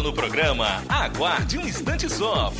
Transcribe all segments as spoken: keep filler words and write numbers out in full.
intervalo no programa. Aguarde um instante só.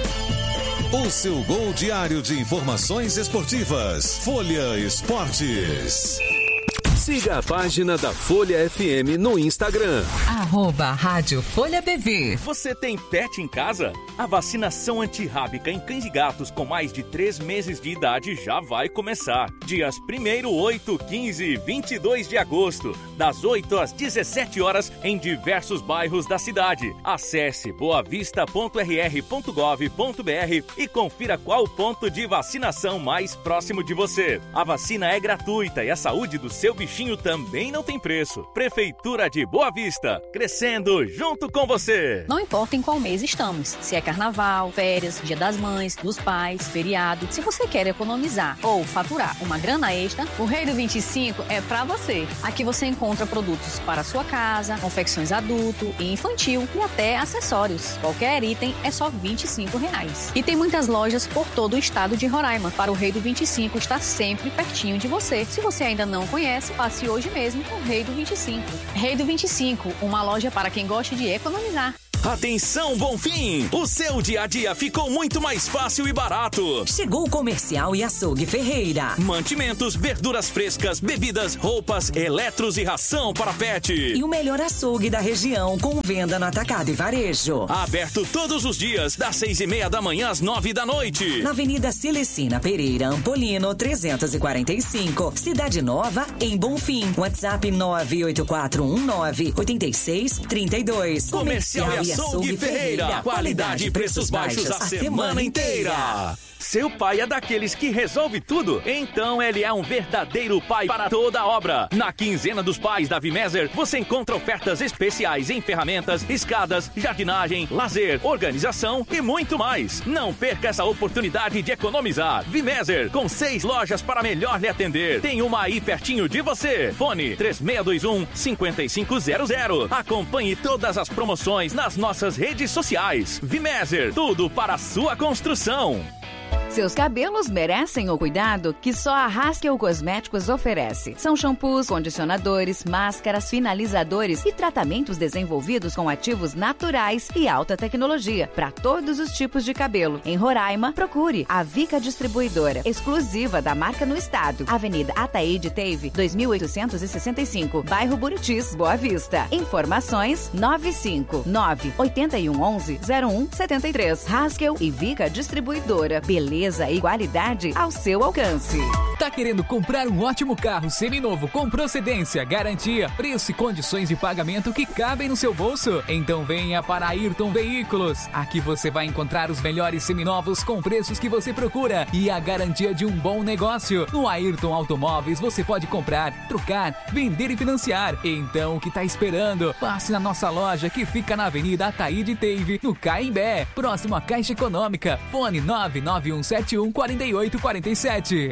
O seu gol diário de informações esportivas. Folha Esportes. Siga a página da Folha F M no Instagram. Arroba Rádio Folha B V. Você tem pet em casa? A vacinação antirrábica em cães e gatos com mais de três meses de idade já vai começar. Dias primeiro, oito, quinze e vinte e dois de agosto, das oito às dezessete horas, em diversos bairros da cidade. Acesse boavista ponto r r ponto gov ponto b r e confira qual o ponto de vacinação mais próximo de você. A vacina é gratuita e a saúde do seu bichinho também não tem preço. Prefeitura de Boa Vista, crescendo junto com você. Não importa em qual mês estamos, se é carnaval, férias, dia das mães, dos pais, feriado. Se você quer economizar ou faturar uma grana extra, o Rei do vinte e cinco é pra você. Aqui você encontra produtos para sua casa, confecções adulto e infantil e até acessórios. Qualquer item é só vinte e cinco reais. E tem muitas lojas por todo o estado de Roraima para o Rei do vinte e cinco estar sempre pertinho de você. Se você ainda não conhece, passe hoje mesmo no Rei do vinte e cinco. Rei do vinte e cinco, uma loja para quem gosta de economizar. Atenção, Bonfim! O seu dia a dia ficou muito mais fácil e barato. Chegou o Comercial e Açougue Ferreira. Mantimentos, verduras frescas, bebidas, roupas, eletros e ração para pet. E o melhor açougue da região com venda no atacado e varejo. Aberto todos os dias, das seis e meia da manhã às nove da noite. Na Avenida Celecina Pereira Ampolino, trezentos e quarenta e cinco. Cidade Nova, em Bonfim. WhatsApp nove oito quatro um nove oito seis três dois. Comercial e Açougue Ferreira. Qualidade e preços baixos a semana inteira. Seu pai é daqueles que resolve tudo? Então ele é um verdadeiro pai para toda a obra. Na quinzena dos pais da Vimeser, você encontra ofertas especiais em ferramentas, escadas, jardinagem, lazer, organização e muito mais. Não perca essa oportunidade de economizar. Vimeser, com seis lojas para melhor lhe atender. Tem uma aí pertinho de você. Fone três seis dois um, cinco cinco zero zero. Acompanhe todas as promoções nas nossas redes sociais. Vimeser, tudo para a sua construção. Seus cabelos merecem o cuidado que só a Haskell Cosméticos oferece. São shampoos, condicionadores, máscaras, finalizadores e tratamentos desenvolvidos com ativos naturais e alta tecnologia para todos os tipos de cabelo. Em Roraima, procure a Vica Distribuidora, exclusiva da marca no estado. Avenida Ataíde Teve, dois mil oitocentos e sessenta e cinco, bairro Buritis, Boa Vista. Informações nove cinco nove, oito um um um, zero um sete três. Haskell e Vica Distribuidora. Beleza e qualidade ao seu alcance. Tá querendo comprar um ótimo carro seminovo com procedência, garantia, preço e condições de pagamento que cabem no seu bolso? Então venha para Ayrton Veículos. Aqui você vai encontrar os melhores seminovos com preços que você procura e a garantia de um bom negócio. No Ayrton Automóveis você pode comprar, trocar, vender e financiar. Então o que tá esperando? Passe na nossa loja que fica na Avenida Ataíde Teve, no Caimbé, próximo à Caixa Econômica. Fone nove nove um sete um quatro oito quatro sete.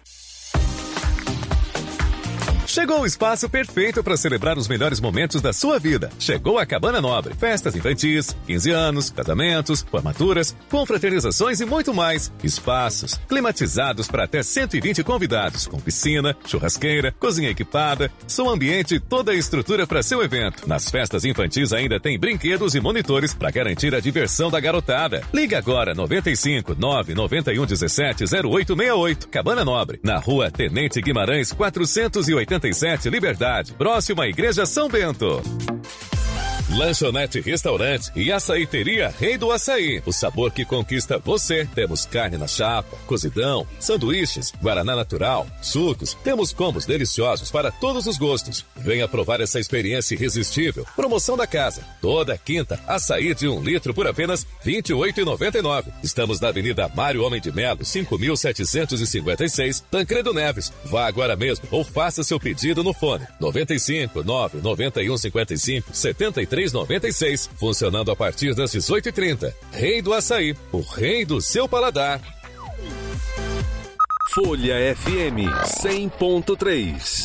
Chegou o espaço perfeito para celebrar os melhores momentos da sua vida. Chegou a Cabana Nobre. Festas infantis, quinze anos, casamentos, formaturas, confraternizações e muito mais. Espaços climatizados para até cento e vinte convidados, com piscina, churrasqueira, cozinha equipada, som ambiente e toda a estrutura para seu evento. Nas festas infantis ainda tem brinquedos e monitores para garantir a diversão da garotada. Ligue agora noventa e cinco, nove nove um, dezessete, zero oito seis oito. Cabana Nobre, na rua Tenente Guimarães, quatrocentos e oitenta e sete, Liberdade, próximo à Igreja São Bento. Lanchonete, restaurante e açaiteria Rei do Açaí. O sabor que conquista você. Temos carne na chapa, cozidão, sanduíches, guaraná natural, sucos. Temos combos deliciosos para todos os gostos. Venha provar essa experiência irresistível. Promoção da casa. Toda quinta, açaí de um litro por apenas vinte e oito reais e noventa e nove centavos. Estamos na Avenida Mário Homem de Melo, cinco mil setecentos e cinquenta e seis, Tancredo Neves. Vá agora mesmo ou faça seu pedido no fone noventa e cinco, nove nove um, cinquenta e cinco, setenta e três noventa e seis, funcionando a partir das dezoito e trinta. Rei do Açaí, o rei do seu paladar. Folha F M cem ponto três.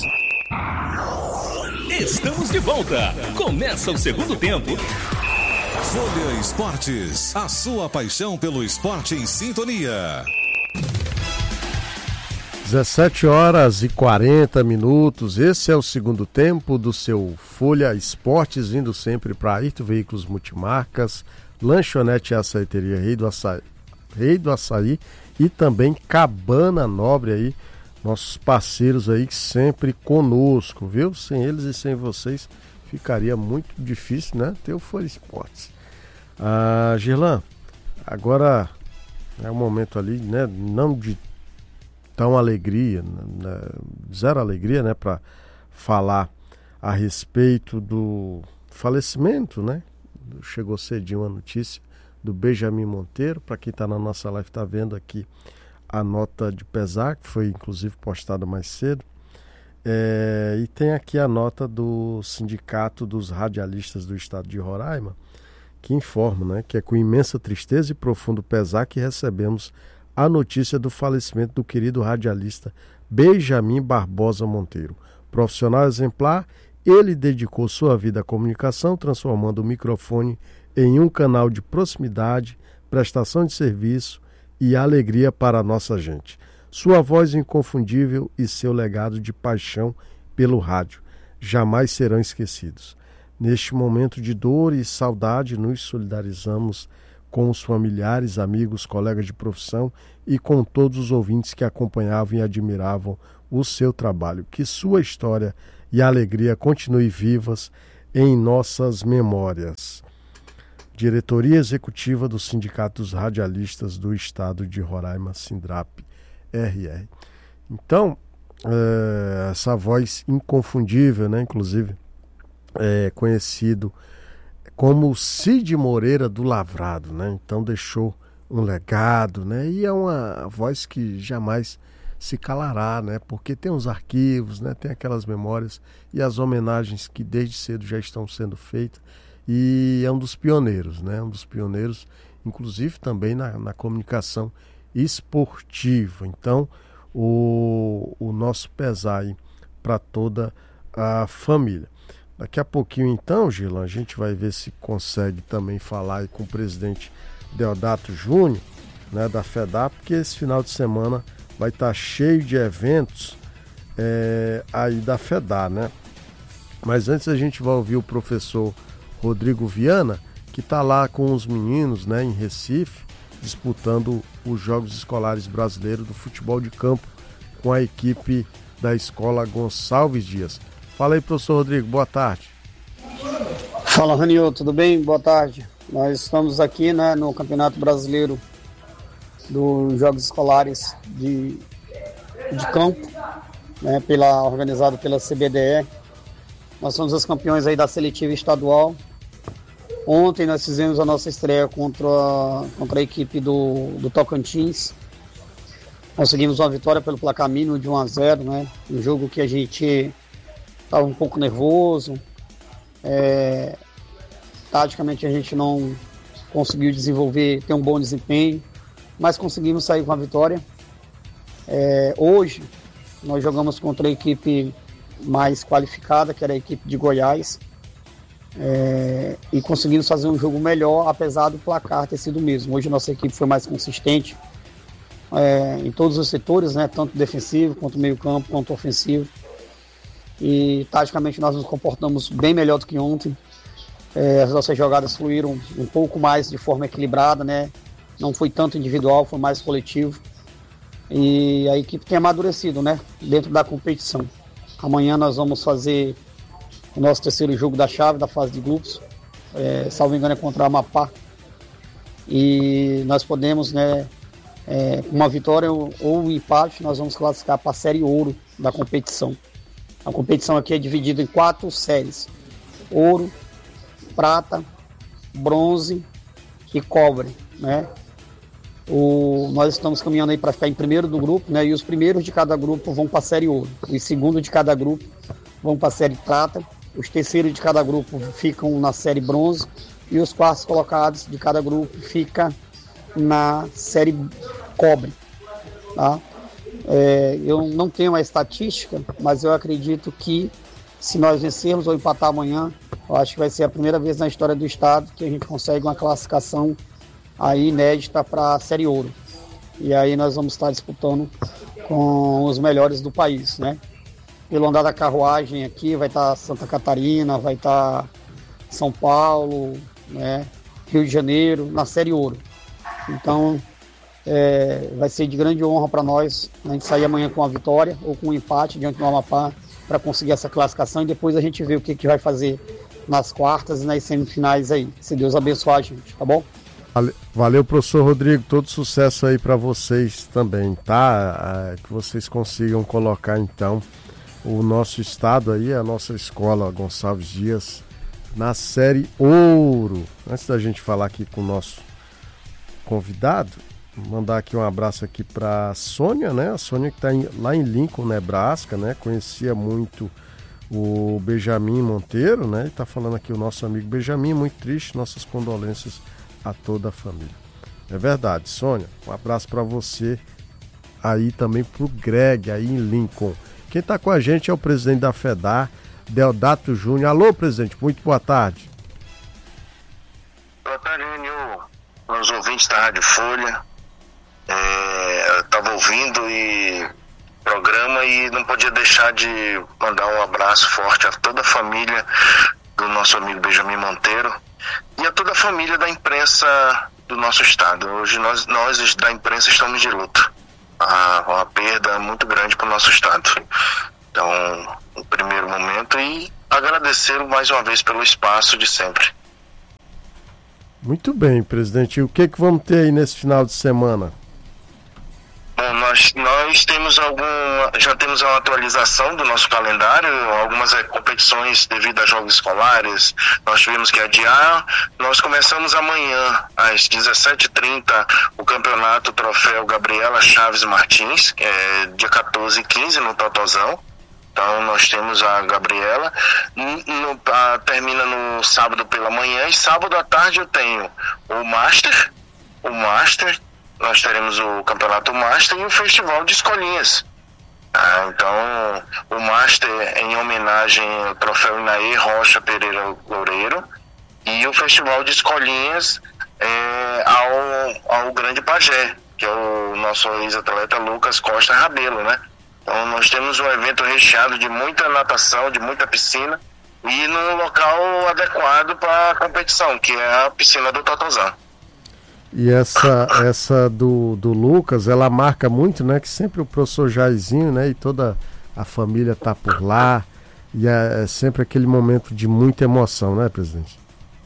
Estamos de volta. Começa o segundo tempo. Folha Esportes, a sua paixão pelo esporte em sintonia. dezessete horas e quarenta minutos, esse é o segundo tempo do seu Folha Esportes, vindo sempre para Ayrton Veículos Multimarcas, Lanchonete e Açaiteria Rei do Açaí, Rei do Açaí e também Cabana Nobre aí, nossos parceiros aí sempre conosco, viu? Sem eles e sem vocês ficaria muito difícil, né, ter o Folha Esportes. Ah, Girlan, agora é um momento ali, né, não de tão alegria, né, zero alegria, né, para falar a respeito do falecimento, né, chegou cedinho a notícia do Benjamin Monteiro. Para quem está na nossa live está vendo aqui a nota de pesar, que foi inclusive postada mais cedo, é, e tem aqui a nota do Sindicato dos Radialistas do Estado de Roraima, que informa, né, que é com imensa tristeza e profundo pesar que recebemos a notícia do falecimento do querido radialista Benjamin Barbosa Monteiro. Profissional exemplar, ele dedicou sua vida à comunicação, transformando o microfone em um canal de proximidade, prestação de serviço e alegria para a nossa gente. Sua voz inconfundível e seu legado de paixão pelo rádio jamais serão esquecidos. Neste momento de dor e saudade, nos solidarizamos com os familiares, amigos, colegas de profissão e com todos os ouvintes que acompanhavam e admiravam o seu trabalho. Que sua história e alegria continuem vivas em nossas memórias. Diretoria Executiva do Sindicato dos Radialistas do Estado de Roraima, Sindrap R R. Então, é, essa voz inconfundível, né, inclusive é conhecido como Cid Moreira do Lavrado, né? Então deixou um legado, né? E é uma voz que jamais se calará, né? Porque tem os arquivos, né? Tem aquelas memórias e as homenagens que desde cedo já estão sendo feitas, e é um dos pioneiros, né? Um dos pioneiros, inclusive também na, na comunicação esportiva. Então, o, o nosso pesar aí para toda a família. Daqui a pouquinho então, Girlan, a gente vai ver se consegue também falar aí com o presidente Deodato Júnior, né, da FEDAP, porque esse final de semana vai estar cheio de eventos é, aí da FEDAR, né? Mas antes a gente vai ouvir o professor Rodrigo Viana, que está lá com os meninos, né, em Recife, disputando os Jogos Escolares Brasileiros do Futebol de Campo com a equipe da Escola Gonçalves Dias. Fala aí, professor Rodrigo, boa tarde. Fala, Raniel, tudo bem? Boa tarde. Nós estamos aqui, né, no Campeonato Brasileiro dos Jogos Escolares de, de Campo, né, pela, organizado pela C B D E. Nós somos os campeões aí da seletiva estadual. Ontem nós fizemos a nossa estreia contra a, contra a equipe do, do Tocantins. Conseguimos uma vitória pelo placar mínimo de um a zero, né? Um jogo que a gente estava um pouco nervoso. É, taticamente a gente não conseguiu desenvolver, ter um bom desempenho, mas conseguimos sair com a vitória. É, hoje nós jogamos contra a equipe mais qualificada, que era a equipe de Goiás, é, e conseguimos fazer um jogo melhor, apesar do placar ter sido o mesmo. Hoje nossa equipe foi mais consistente é, em todos os setores, né, tanto defensivo, quanto meio campo, quanto ofensivo, e taticamente nós nos comportamos bem melhor do que ontem. É, as nossas jogadas fluíram um pouco mais de forma equilibrada, né? Não foi tanto individual, foi mais coletivo, e a equipe tem amadurecido, né, dentro da competição. Amanhã nós vamos fazer o nosso terceiro jogo da chave, da fase de grupos, é, salvo engano é contra a Amapá, e nós podemos, né, é, uma vitória ou, ou um empate, nós vamos classificar para a série ouro da competição. A competição aqui é dividida em quatro séries: ouro, prata, bronze e cobre, né? O, nós estamos caminhando aí para ficar em primeiro do grupo, né? E os primeiros de cada grupo vão para a série ouro, os segundos de cada grupo vão para a série prata, os terceiros de cada grupo ficam na série bronze e os quartos colocados de cada grupo ficam na série cobre, tá? É, eu não tenho a estatística, mas eu acredito que se nós vencermos ou empatar amanhã, eu acho que vai ser a primeira vez na história do estado que a gente consegue uma classificação aí inédita para a série ouro. E aí nós vamos estar disputando com os melhores do país, né? Pelo andar da carruagem aqui vai estar Santa Catarina, vai estar São Paulo, né? Rio de Janeiro, na Série Ouro. Então é, vai ser de grande honra para nós a gente sair amanhã com a vitória ou com um empate diante do Amapá para conseguir essa classificação e depois a gente vê o que, que vai fazer nas quartas e nas semifinais aí. Se Deus abençoar a gente, tá bom? Valeu, professor Rodrigo, todo sucesso aí para vocês também, tá? Que vocês consigam colocar então o nosso estado aí, a nossa escola Gonçalves Dias na Série Ouro. Antes da gente falar aqui com o nosso convidado, mandar aqui um abraço aqui para Sônia, né? A Sônia que está lá em Lincoln, Nebraska, né? Conhecia muito o Benjamin Monteiro, né? E tá falando aqui o nosso amigo Benjamin, muito triste, nossas condolências a toda a família. É verdade, Sônia, um abraço para você aí também pro Greg aí em Lincoln. Quem tá com a gente é o presidente da FEDAR, Deodato Júnior. Alô, presidente, muito boa tarde. Boa tarde, os ouvintes da Rádio Folha. É, eu tava ouvindo e programa e não podia deixar de mandar um abraço forte a toda a família do nosso amigo Benjamin Monteiro e a toda a família da imprensa do nosso estado. Hoje nós, nós da imprensa estamos de luto. Ah, uma perda muito grande para o nosso estado. Então, no primeiro momento, e agradecê-lo mais uma vez pelo espaço de sempre. Muito bem, presidente. E o que, que vamos ter aí nesse final de semana? Bom, nós, nós temos alguma, já temos uma atualização do nosso calendário, algumas é, competições devido a jogos escolares, nós tivemos que adiar. Nós começamos amanhã, às dezessete e trinta, o campeonato Troféu Gabriela Chaves Martins, que é dia quatorze e quinze no Totozão. Então nós temos a Gabriela, no, a, termina no sábado pela manhã, e sábado à tarde eu tenho o Master, o Master, nós teremos o Campeonato Master e o Festival de Escolinhas. Ah, então, o Master em homenagem ao Troféu Inaê Rocha Pereira Loureiro e o Festival de Escolinhas é, ao, ao Grande Pajé, que é o nosso ex-atleta Lucas Costa Rabelo, né? Então, nós temos um evento recheado de muita natação, de muita piscina e num local adequado para a competição, que é a piscina do Totozão. E essa, essa do, do Lucas, ela marca muito, né? Que sempre o professor Jairzinho, né? E toda a família tá por lá. E é, é sempre aquele momento de muita emoção, né, presidente?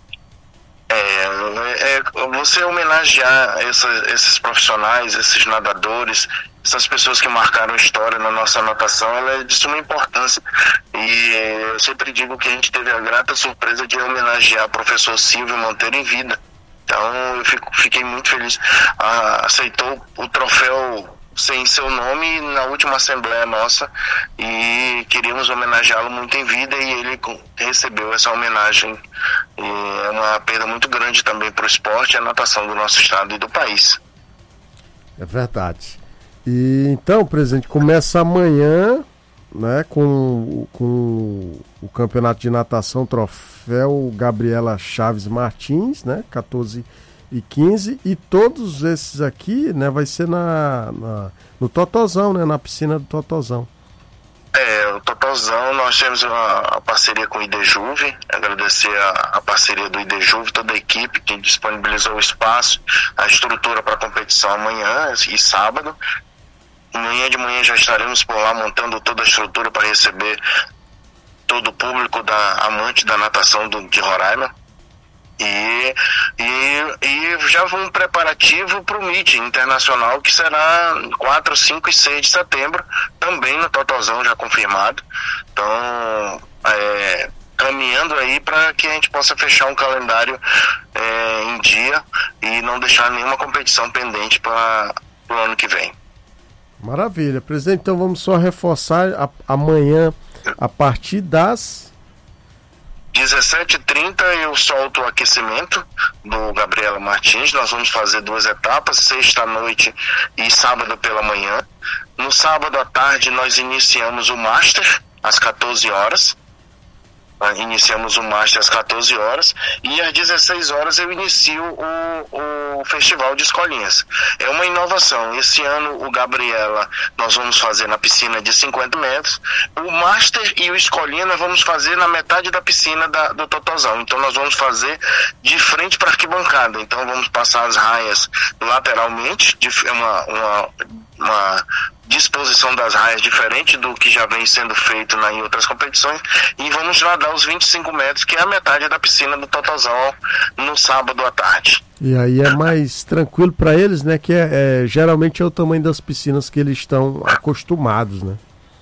É, é você homenagear essa, esses profissionais, esses nadadores, essas pessoas que marcaram história na nossa natação, ela é de suma importância. E eu sempre digo que a gente teve a grata surpresa de homenagear o professor Silvio Monteiro em vida. Então eu fico, fiquei muito feliz. Ah, aceitou o troféu sem seu nome na última assembleia nossa e queríamos homenageá-lo muito em vida e ele recebeu essa homenagem. E é uma perda muito grande também para o esporte e a natação do nosso estado e do país. É verdade. E então, presidente, começa amanhã, né, com, com o campeonato de natação Troféu Gabriela Chaves Martins, né, quatorze e quinze, e todos esses aqui, né, vai ser na, na, no Totozão, né, na piscina do Totozão. É, o Totozão, nós temos uma, a parceria com o IDEJUVE, agradecer a, a parceria do IDEJUVE, toda a equipe que disponibilizou o espaço, a estrutura para a competição amanhã e sábado. Amanhã de manhã já estaremos por lá montando toda a estrutura para receber todo o público da amante da natação do, de Roraima. E, e, e já um preparativo para o meeting internacional que será quatro, cinco e seis de setembro, também no Totozão já confirmado. Então, é, caminhando aí para que a gente possa fechar um calendário é, em dia e não deixar nenhuma competição pendente para o ano que vem. Maravilha, presidente, então vamos só reforçar a, amanhã a partir das dezessete e trinta eu solto o aquecimento do Gabriela Martins. Nós vamos fazer duas etapas, sexta à noite e sábado pela manhã. No sábado à tarde nós iniciamos o Master às quatorze horas Iniciamos o Master às quatorze horas e às dezesseis horas eu inicio o, o Festival de Escolinhas. É uma inovação. Esse ano o Gabriela nós vamos fazer na piscina de cinquenta metros. O Master e o Escolinha nós vamos fazer na metade da piscina da, do Totozão. Então nós vamos fazer de frente para a arquibancada. Então vamos passar as raias lateralmente, de uma, uma, uma disposição das raias diferente do que já vem sendo feito na, em outras competições, e vamos nadar os vinte e cinco metros, que é a metade da piscina do Totozão, no sábado à tarde. E aí é mais tranquilo para eles, né? Que é, é, geralmente é o tamanho das piscinas que eles estão acostumados, né?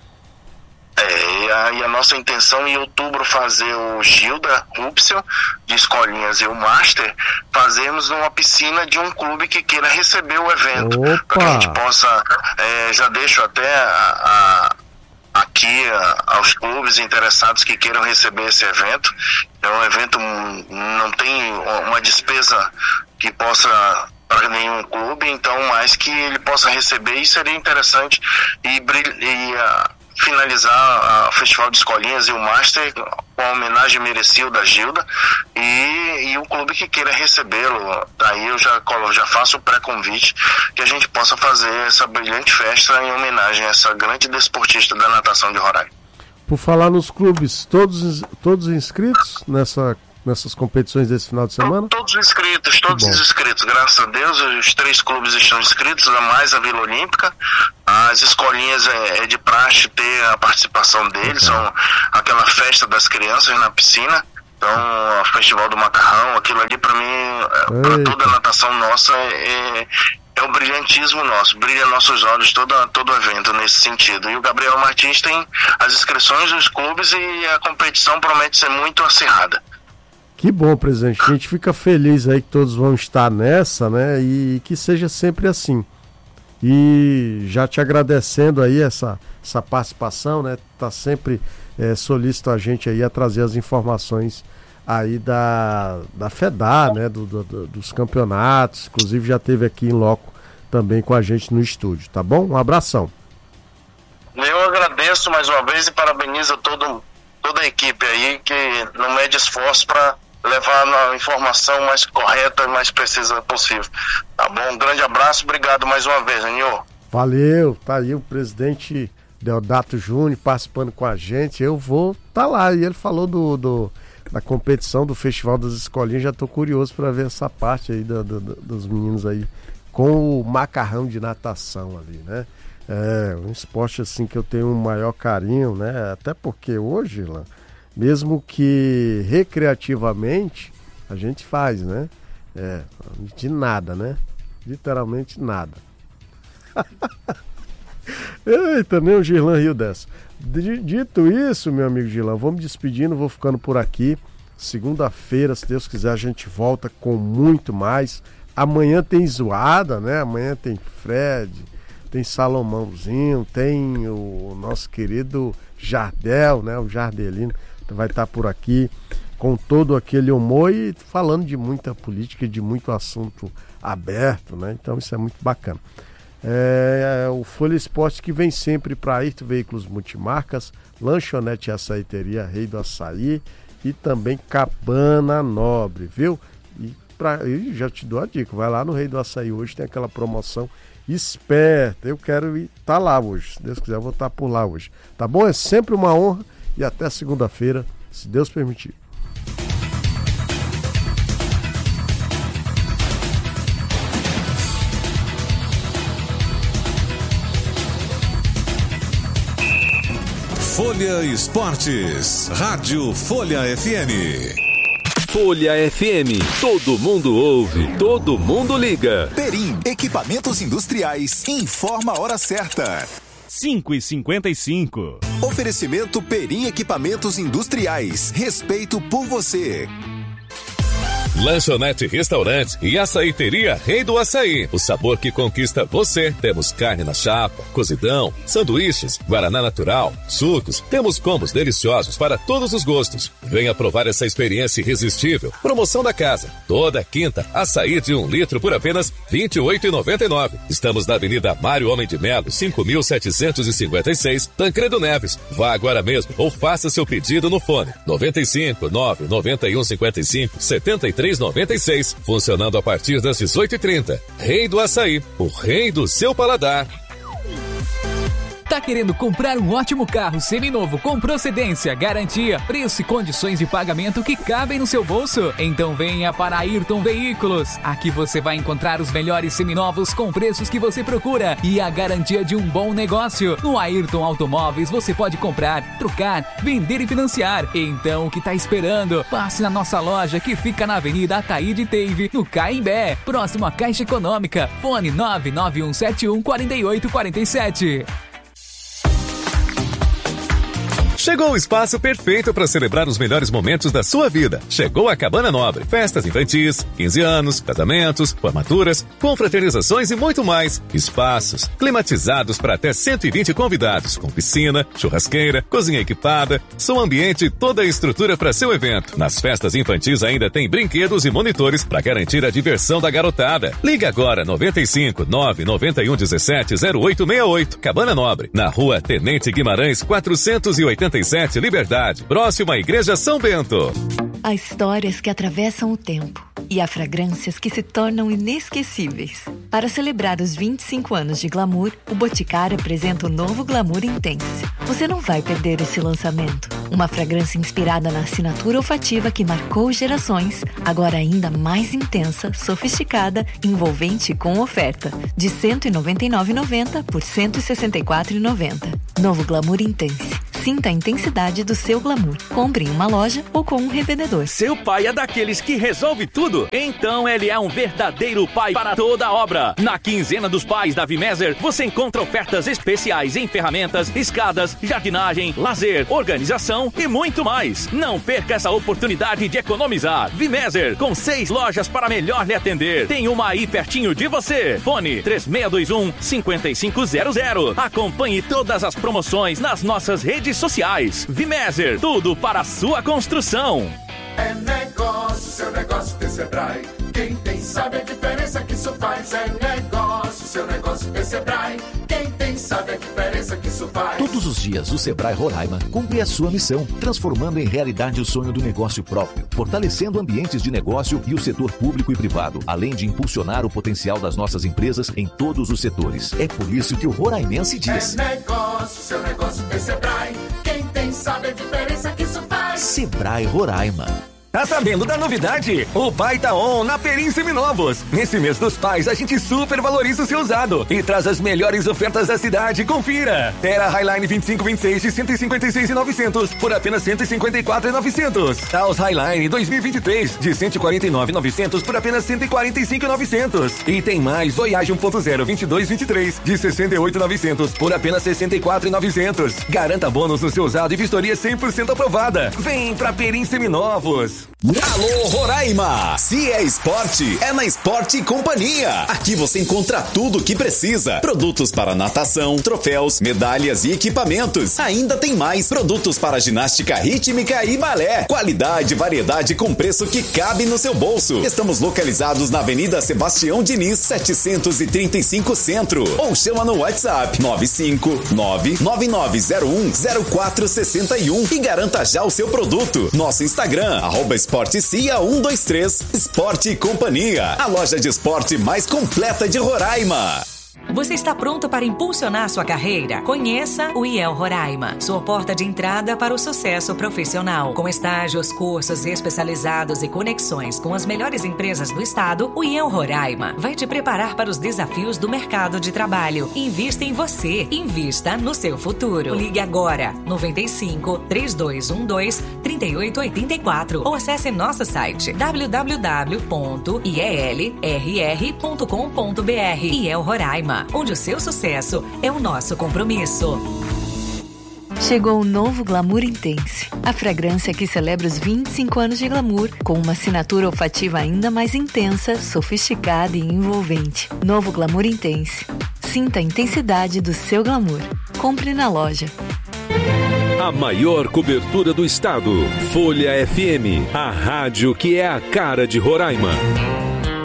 É, e a, e a nossa intenção em outubro fazer o Gilda Rupsel de Escolinhas e o Master, fazermos numa piscina de um clube que queira receber o evento, para que a gente possa, é, já deixo até a, a, aqui a, aos clubes interessados que queiram receber esse evento. É um evento, não tem uma despesa que possa para nenhum clube, então mais que ele possa receber, e seria interessante e, e a, finalizar o Festival de Escolinhas e o Master com a homenagem merecida da Gilda, e, e o clube que queira recebê-lo, daí eu já, já faço o pré-convite que a gente possa fazer essa brilhante festa em homenagem a essa grande desportista da natação de Roraima. Por falar nos clubes, todos, todos inscritos nessa nessas competições desse final de semana? Todos inscritos, todos inscritos, graças a Deus, os três clubes estão inscritos, a mais a Vila Olímpica. As escolinhas é, é de praxe ter a participação deles, uhum. São aquela festa das crianças na piscina, então o Festival do Macarrão, aquilo ali para mim, para toda a natação nossa, é, é o brilhantismo nosso, brilha nossos olhos todo, todo evento nesse sentido. E o Gabriel Martins tem as inscrições dos clubes e a competição promete ser muito acirrada. Que bom, presidente. A gente fica feliz aí que todos vão estar nessa, né? E que seja sempre assim. E já te agradecendo aí essa, essa participação, né? Tá sempre é, solícito a gente aí a trazer as informações aí da, da FEDAR, né? Do, do, dos campeonatos. Inclusive já esteve aqui em loco também com a gente no estúdio, tá bom? Um abração. Eu agradeço mais uma vez e parabenizo todo, toda a equipe aí que não mede esforço para levar a informação mais correta e mais precisa possível. Tá bom? Um grande abraço, obrigado mais uma vez, Anil. Valeu, tá aí o presidente Deodato Júnior participando com a gente. Eu vou tá lá, e ele falou do, do, da competição do Festival das Escolinhas, já tô curioso para ver essa parte aí do, do, dos meninos aí com o macarrão de natação ali, né? É um esporte assim que eu tenho um maior carinho, né? Até porque hoje, lá, mesmo que recreativamente, a gente faz, né? É, de nada, né? Literalmente nada. Eita, nem o Girlan riu dessa. Dito isso, meu amigo Girlan, vamos despedindo, vou ficando por aqui. Segunda-feira, se Deus quiser, a gente volta com muito mais. Amanhã tem zoada, né? Amanhã tem Fred, tem Salomãozinho, tem o nosso querido Jardel, né? O Jardelino vai estar por aqui com todo aquele humor e falando de muita política e de muito assunto aberto, né? Então isso é muito bacana. É, o Folha Esporte que vem sempre para Ayrton Veículos Multimarcas, Lanchonete e Açaiteria Rei do Açaí e também Cabana Nobre, viu? E, pra, e já te dou a dica, vai lá no Rei do Açaí hoje, tem aquela promoção esperta. Eu quero ir tá lá hoje, se Deus quiser eu vou estar por lá hoje, tá bom? É sempre uma honra e até segunda-feira, se Deus permitir. Folha Esportes, Rádio Folha F M. Folha F M, todo mundo ouve, todo mundo liga. Perim, equipamentos industriais, informa a hora certa. cinco e cinquenta e cinco. Oferecimento Perim Equipamentos Industriais. Respeito por você. Lanchonete Restaurante e Açaiteria Rei do Açaí. O sabor que conquista você. Temos carne na chapa, cozidão, sanduíches, guaraná natural, sucos. Temos combos deliciosos para todos os gostos. Venha provar essa experiência irresistível. Promoção da casa. Toda quinta, açaí de um litro por apenas vinte e oito reais e noventa e nove centavos. Estamos na Avenida Mário Homem de Melo, cinco mil setecentos e cinquenta e seis, Tancredo Neves. Vá agora mesmo ou faça seu pedido no fone noventa e cinco, nove nove um cinquenta e cinco, setenta e três noventa e seis, funcionando a partir das dezoito e trinta. Rei do Açaí, o rei do seu paladar. Tá querendo comprar um ótimo carro seminovo com procedência, garantia, preço e condições de pagamento que cabem no seu bolso? Então venha para Ayrton Veículos. Aqui você vai encontrar os melhores seminovos com preços que você procura e a garantia de um bom negócio. No Ayrton Automóveis você pode comprar, trocar, vender e financiar. Então o que tá esperando? Passe na nossa loja que fica na Avenida Ataíde Teive, no Caimbé, próximo à Caixa Econômica. Fone nove nove um sete um quatro oito quatro sete. Chegou o espaço perfeito para celebrar os melhores momentos da sua vida. Chegou a Cabana Nobre. Festas infantis, quinze anos, casamentos, formaturas, confraternizações e muito mais. Espaços climatizados para até cento e vinte convidados, com piscina, churrasqueira, cozinha equipada, som ambiente e toda a estrutura para seu evento. Nas festas infantis ainda tem brinquedos e monitores para garantir a diversão da garotada. Ligue agora noventa e cinco, nove nove um, dezessete, zero oito seis oito. Cabana Nobre, na Rua Tenente Guimarães, quatrocentos e oitenta e sete, Liberdade, próximo à Igreja São Bento. Há histórias que atravessam o tempo e há fragrâncias que se tornam inesquecíveis. Para celebrar os vinte e cinco anos de Glamour, o Boticário apresenta o novo Glamour Intense. Você não vai perder esse lançamento. Uma fragrância inspirada na assinatura olfativa que marcou gerações, agora ainda mais intensa, sofisticada, envolvente e com oferta de cento e noventa e nove reais e noventa centavos por cento e sessenta e quatro reais e noventa centavos. Novo Glamour Intense. Sinta a intensidade do seu glamour. Compre em uma loja ou com um revendedor. Seu pai é daqueles que resolve tudo? Então ele é um verdadeiro pai para toda a obra. Na quinzena dos pais da Vimeser, você encontra ofertas especiais em ferramentas, escadas, jardinagem, lazer, organização e muito mais. Não perca essa oportunidade de economizar. Vimeser, com seis lojas para melhor lhe atender. Tem uma aí pertinho de você. Fone três seis dois um, cinco cinco zero zero. Acompanhe todas as promoções nas nossas redes sociais. Vimeser, tudo para a sua construção. É negócio, seu negócio tem Sebrae. Quem tem sabe a diferença que isso faz. É negócio, seu negócio tem Sebrae. Quem tem sabe a diferença que isso faz. Todos os dias o Sebrae Roraima cumpre a sua missão, transformando em realidade o sonho do negócio próprio, fortalecendo ambientes de negócio e o setor público e privado, além de impulsionar o potencial das nossas empresas em todos os setores. É por isso que o roraimense diz: é negócio, seu negócio tem Sebrae. Quem tem sabe a diferença que isso faz. Sebrae Roraima. Tá sabendo da novidade? O Pai tá on na Perim Seminovos. Nesse mês dos pais, a gente super valoriza o seu usado e traz as melhores ofertas da cidade. Confira! Terra Highline vinte e cinco vinte e seis de cento e cinquenta e seis mil e novecentos por apenas cento e cinquenta e quatro mil e novecentos. Taos Highline dois mil e vinte e três de cento e quarenta e nove mil e novecentos por apenas cento e quarenta e cinco mil e novecentos. E tem mais Voyage um ponto zero vinte e dois vinte e três de sessenta e oito mil e novecentos por apenas sessenta e quatro mil e novecentos. Garanta bônus no seu usado e vistoria cem por cento aprovada. Vem pra Perim Seminovos. Alô Roraima! Se é esporte, é na Esporte Companhia. Aqui você encontra tudo o que precisa. Produtos para natação, troféus, medalhas e equipamentos. Ainda tem mais produtos para ginástica rítmica e balé. Qualidade, variedade com preço que cabe no seu bolso. Estamos localizados na Avenida Sebastião Diniz, setecentos e trinta e cinco Centro. Ou chama no WhatsApp nove cinco nove, nove nove zero um, zero quatro seis um e garanta já o seu produto. Nosso Instagram, arroba Esporte Cia um dois três, Esporte e Companhia, a loja de esporte mais completa de Roraima. Você está pronto para impulsionar sua carreira? Conheça o I E L Roraima, sua porta de entrada para o sucesso profissional. Com estágios, cursos especializados e conexões com as melhores empresas do estado, o I E L Roraima vai te preparar para os desafios do mercado de trabalho. Invista em você, invista no seu futuro. Ligue agora, noventa e cinco, trinta e dois doze, trinta e oito oitenta e quatro ou acesse nosso site w w w ponto i e l r r ponto com ponto b r. I E L Roraima, onde o seu sucesso é o nosso compromisso. Chegou o novo Glamour Intense, a fragrância que celebra os vinte e cinco anos de glamour, com uma assinatura olfativa ainda mais intensa, sofisticada e envolvente. Novo Glamour Intense. Sinta a intensidade do seu glamour. Compre na loja. A maior cobertura do estado. Folha F M, a rádio que é a cara de Roraima.